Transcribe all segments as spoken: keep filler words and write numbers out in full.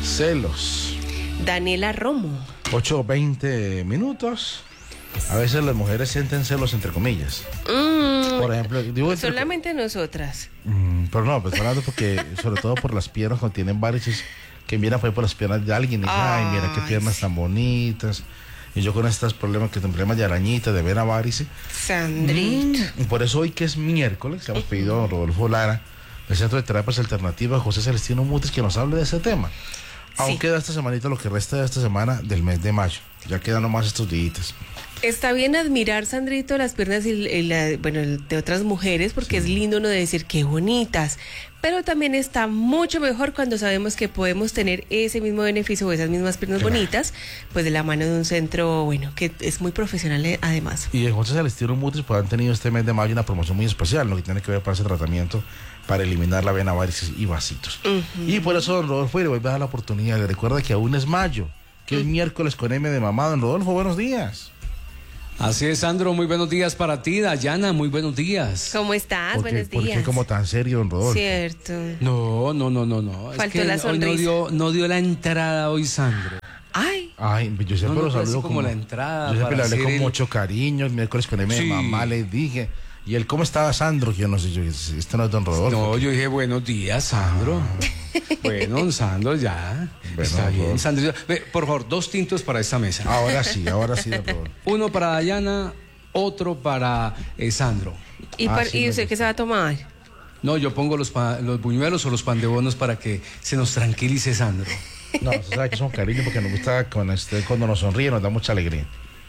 Celos. Daniela Romo. ocho veinte minutos. A veces las mujeres sienten celos entre comillas. Mm, por ejemplo, digo entre... solamente nosotras. Mm, pero no, pues hablando porque, sobre todo por las piernas, cuando tienen varices, que miran por las piernas de alguien y dicen, ay, mira qué piernas tan bonitas. Y yo con estos problemas, que tengo problemas de arañita, de vena varice. Sandrito. Mm, y por eso hoy que es miércoles, hemos pedido a don Rodolfo Lara, del Centro de Terapias Alternativas, José Celestino Mutis, que nos hable de ese tema. Sí. Aún queda esta semanita, lo que resta de esta semana del mes de mayo. Ya quedan nomás estos días. Está bien admirar, Sandrito, las piernas y, y la, bueno, de otras mujeres, porque sí, es lindo uno decir qué bonitas, pero también está mucho mejor cuando sabemos que podemos tener ese mismo beneficio o esas mismas piernas claro. bonitas, pues de la mano de un centro, bueno, que es muy profesional además. Y en José Celestino Mutis pues han tenido este mes de mayo una promoción muy especial, lo que tiene que ver para ese tratamiento para eliminar la vena varices y vasitos. Uh-huh. Y por eso, don Rodolfo, le voy a dar la oportunidad, le recuerda que aún es mayo, que uh-huh. es miércoles con M de mamá. Don Rodolfo, buenos días. Así es, Sandro, muy buenos días para ti. Dayana, muy buenos días. ¿Cómo estás? ¿Por qué, buenos días. ¿Por qué como tan serio, don Rodolfo? Cierto. No, no, no, no, no. Faltó es que la sonrisa. Hoy no dio, no dio la entrada hoy, Sandro. Ay. Ay, yo siempre no, no, lo saludo como, como la entrada. Yo siempre le hablé con el... mucho cariño, el miércoles con M de sí. mamá, le dije. Y él, ¿cómo estaba Sandro? Yo no sé, yo, este no es don Rodolfo. No, yo dije, buenos días, Sandro. Ah. Bueno, Sandro, ya. Bueno, está bien, por... Sandro. Ve, por favor, dos tintos para esta mesa. Ahora sí, ahora sí, don Rodolfo. Uno para Dayana, otro para eh, Sandro. ¿Y, ah, para, sí, ¿y usted qué se va a tomar? No, yo pongo los, pa, los buñuelos o los pan de bonos para que se nos tranquilice Sandro. No, usted sabe que son cariños porque nos gusta con este, cuando nos sonríe, nos da mucha alegría.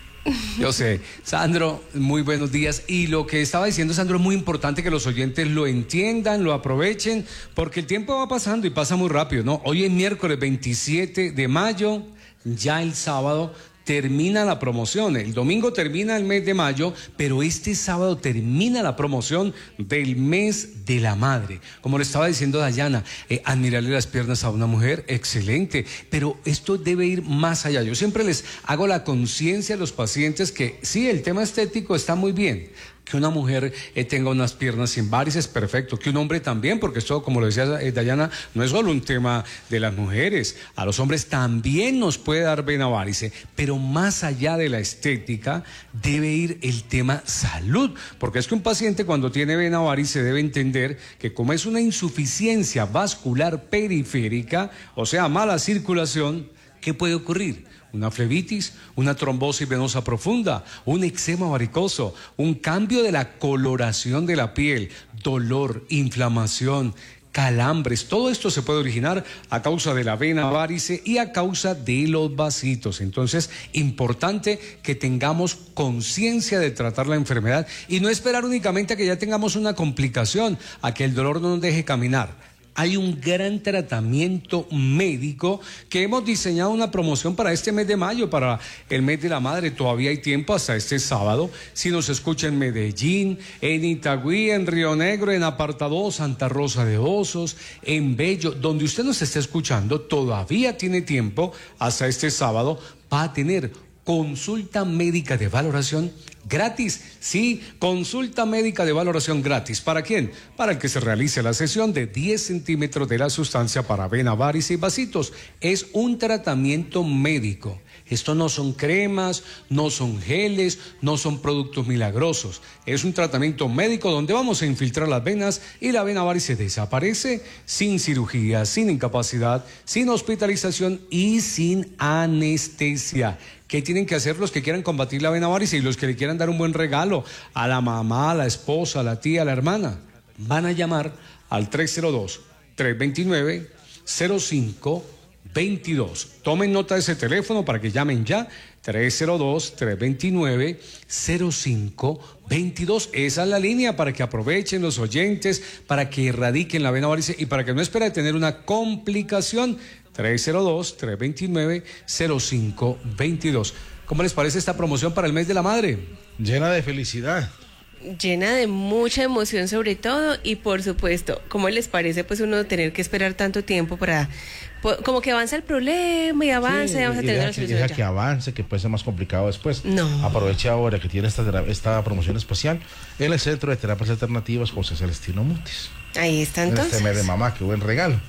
Yo sé. Sandro, muy buenos días. Y lo que estaba diciendo Sandro es muy importante que los oyentes lo entiendan, lo aprovechen, porque el tiempo va pasando y pasa muy rápido, ¿no? Hoy es miércoles veintisiete de mayo, ya el sábado termina la promoción. El domingo termina el mes de mayo, pero este sábado termina la promoción del mes de la madre. Como le estaba diciendo Dayana, eh, admirarle las piernas a una mujer, excelente, pero esto debe ir más allá. Yo siempre les hago la conciencia a los pacientes que sí, el tema estético está muy bien. Que una mujer eh, tenga unas piernas sin varices, perfecto. Que un hombre también, porque esto, como lo decía eh, Dayana, no es solo un tema de las mujeres. A los hombres también nos puede dar vena varice, pero más allá de la estética debe ir el tema salud. Porque es que un paciente cuando tiene vena varice debe entender que como es una insuficiencia vascular periférica, o sea, mala circulación, ¿qué puede ocurrir? Una flebitis, una trombosis venosa profunda, un eczema varicoso, un cambio de la coloración de la piel, dolor, inflamación, calambres. Todo esto se puede originar a causa de la vena varice y a causa de los vasitos. Entonces, importante que tengamos conciencia de tratar la enfermedad y no esperar únicamente a que ya tengamos una complicación, a que el dolor no nos deje caminar. Hay un gran tratamiento médico que hemos diseñado una promoción para este mes de mayo, para el mes de la madre. Todavía hay tiempo hasta este sábado. Si nos escucha en Medellín, en Itagüí, en Río Negro, en Apartadó, Santa Rosa de Osos, en Bello, donde usted nos esté escuchando, todavía tiene tiempo hasta este sábado para tener consulta médica de valoración gratis. Sí, consulta médica de valoración gratis. ¿Para quién? Para el que se realice la sesión de diez centímetros de la sustancia para vena varice y vasitos. Es un tratamiento médico. Esto no son cremas, no son geles, no son productos milagrosos. Es un tratamiento médico donde vamos a infiltrar las venas y la vena varice desaparece sin cirugía, sin incapacidad, sin hospitalización y sin anestesia. ¿Qué tienen que hacer los que quieran combatir la vena varice y los que le quieran dar un buen regalo a la mamá, a la esposa, a la tía, a la hermana? Van a llamar al tres cero dos, tres dos nueve, cero cinco veintidós. Tomen nota de ese teléfono para que llamen ya. tres cero dos, tres dos nueve, cero cinco veintidós. Esa es la línea para que aprovechen los oyentes, para que erradiquen la vena varice y para que no esperen tener una complicación. tres cero dos, tres dos nueve, cero cinco veintidós. ¿Cómo les parece esta promoción para el mes de la madre? Llena de felicidad. Llena de mucha emoción sobre todo y por supuesto, ¿cómo les parece pues uno tener que esperar tanto tiempo para, como que avanza el problema y avanza sí, y vamos a tener una solución ya? Que avance, que puede ser más complicado después. No. Aproveche ahora que tiene esta, esta promoción especial en el Centro de Terapias Alternativas José Celestino Mutis. Ahí está entonces. En este mes de mamá, qué buen regalo.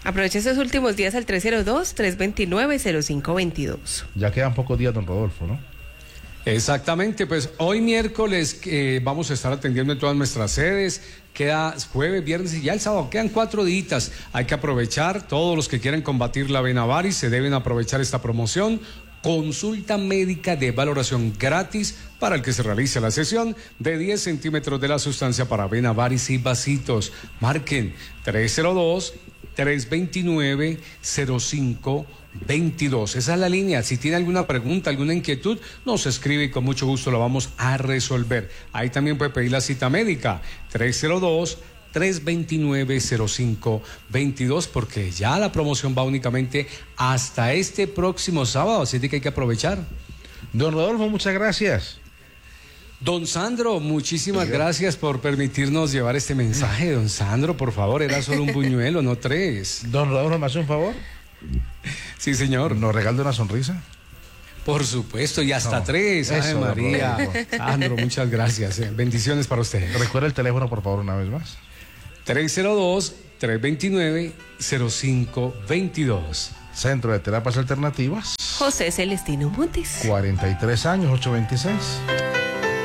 Aproveche esos últimos días al tres cero dos, tres dos nueve, cero cinco dos dos. Ya quedan pocos días, don Rodolfo, ¿no? Exactamente, pues hoy miércoles eh, vamos a estar atendiendo en todas nuestras sedes, queda jueves, viernes y ya el sábado, quedan cuatro días, hay que aprovechar, todos los que quieren combatir la vena varis se deben aprovechar esta promoción, consulta médica de valoración gratis para el que se realice la sesión de diez centímetros de la sustancia para vena varis y vasitos, marquen tres cero dos, tres dos nueve, cero cinco veintidós. Esa es la línea. Si tiene alguna pregunta, alguna inquietud, nos escribe y con mucho gusto la vamos a resolver. Ahí también puede pedir la cita médica. tres cero dos, tres dos nueve, cero cinco veintidós, porque ya la promoción va únicamente hasta este próximo sábado, así que hay que aprovechar. Don Rodolfo, muchas gracias. Don Sandro, muchísimas gracias por permitirnos llevar este mensaje. Don Sandro, por favor, era solo un buñuelo, no tres. Don Rodolfo, ¿me hace un favor? Sí, señor. ¿Nos regala una sonrisa? Por supuesto, y hasta no, tres. Ay, María. Sandro, muchas gracias. Eh. Bendiciones para usted. Recuerda el teléfono, por favor, una vez más. tres cero dos, tres dos nueve, cero cinco veintidós. Centro de Terapias Alternativas. José Celestino Montes. cuarenta y tres años, ocho veintiséis.